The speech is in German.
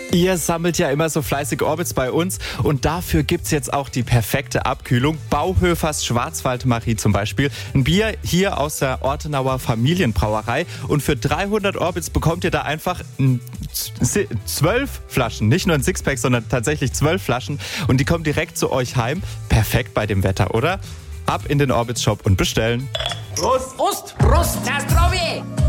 Ihr sammelt ja immer so fleißig Orbits bei uns und dafür gibt's jetzt auch die perfekte Abkühlung. Bauhöfers Schwarzwald-Marie zum Beispiel. Ein Bier hier aus der Ortenauer Familienbrauerei. Und für 300 Orbits bekommt ihr da einfach 12 Flaschen. Nicht nur ein Sixpack, sondern tatsächlich 12 Flaschen. Und die kommen direkt zu euch heim. Perfekt bei dem Wetter, oder? Ab in den Orbits Shop und bestellen. Prost! Prost! Prost! Na zdrowie!